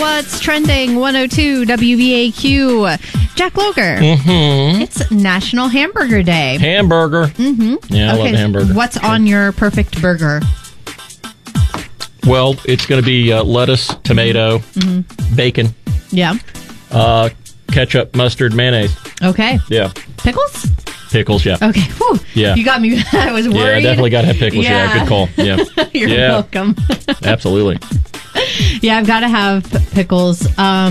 What's trending? 102 WBAQ. Jack Loger. Mm-hmm. It's National Hamburger Day. Hamburger. Mm-hmm. Yeah, I love hamburger. What's on your perfect burger? Well, it's going to be lettuce, tomato, bacon, Yeah. ketchup, mustard, mayonnaise. Okay. Yeah. Pickles? Pickles, yeah. Okay. Whew. Yeah. You got me. I was worried. Yeah, I definitely got to have pickles. Yeah, good call. Yeah. You're welcome. Absolutely. Yeah, I've got to have pickles.